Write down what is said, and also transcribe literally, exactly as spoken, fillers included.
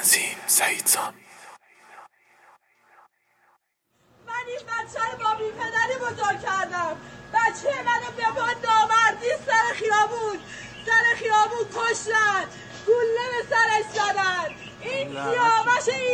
تنظیم سعید سام. من این بچه رو با بی پدری بزرگ کردم. بچه منو به با نامردی سر خیابون سر خیابون کشتن، گوله به سرش زدن. این سیاوش